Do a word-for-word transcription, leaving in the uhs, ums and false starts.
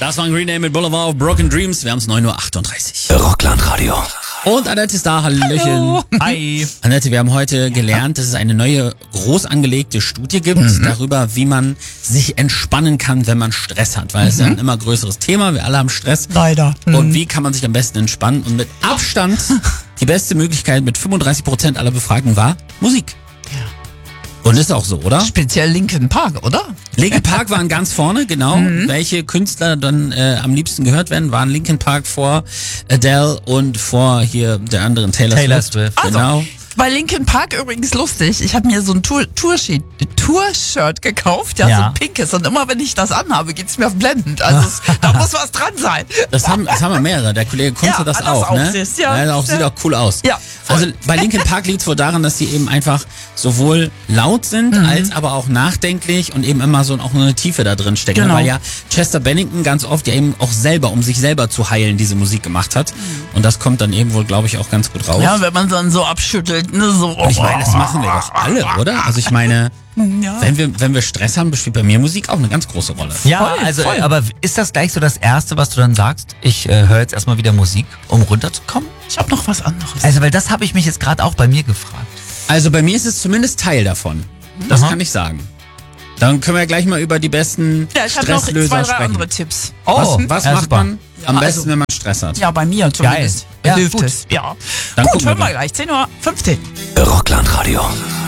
Das war ein Green Day mit Boulevard of Broken Dreams. Wir haben es neun Uhr achtunddreißig. Rocklandradio. Und Annette ist da. Hallöchen. Hallo. Hi. Annette, wir haben heute gelernt, dass es eine neue, groß angelegte Studie gibt mhm. darüber, wie man sich entspannen kann, wenn man Stress hat. Weil es mhm. ist ja ein immer größeres Thema. Wir alle haben Stress. Leider. Mhm. Und wie kann man sich am besten entspannen? Und mit Abstand die beste Möglichkeit mit fünfunddreißig Prozent aller Befragten war Musik. Und ist auch so, oder? Speziell Linkin Park, oder? Linkin Park waren ganz vorne, genau. Mhm. Welche Künstler dann äh, am liebsten gehört werden, waren Linkin Park vor Adele und vor hier der anderen Taylor, Taylor Swift. Swift. Genau. Also, bei Linkin Park übrigens lustig. Ich habe mir so ein Tour Tour-Shirt Tour gekauft, ja, Ja. so ein pinkes. Und immer wenn ich das anhabe, geht's mir auf blendend. Also es, da muss was dran sein. Das haben, das haben wir mehrere. Der Kollege Kunze Ja, das, das auch, auch ne? siehst, ja. ja auch, sieht auch cool aus. Ja, voll. Also bei Linkin Park liegt es wohl daran, dass sie eben einfach sowohl laut sind, mhm. als aber auch nachdenklich und eben immer so auch eine Tiefe da drin steckt. Genau. Weil ja Chester Bennington ganz oft ja eben auch selber, um sich selber zu heilen, diese Musik gemacht hat. Und das kommt dann eben wohl, glaube ich, auch ganz gut raus. Ja, wenn man dann so abschüttelt, ne, so. Und ich meine, das machen wir doch alle, oder? Also ich meine, Ja. wenn wir wenn wir Stress haben, spielt bei mir Musik auch eine ganz große Rolle. Ja, Voll, also, voll. aber ist das gleich so das Erste, was du dann sagst? Ich äh, höre jetzt erstmal wieder Musik, um runterzukommen? Ich habe noch was anderes. Also, weil das habe ich mich jetzt gerade auch bei mir gefragt. Also bei mir ist es zumindest Teil davon. Das Aha. kann ich sagen. Dann können wir gleich mal über die besten Ja, ich habe noch Stresslöser zwei, drei sprechen. andere Tipps. Was, was ja, macht super. man am Ja, besten, also- wenn man Stress hat? Ja, bei mir zumindest. Ja, Hilft gut. es. Ja. Dann Gut, gucken wir hören wir mal. gleich. zehn Uhr fünfzehn. Rocklandradio.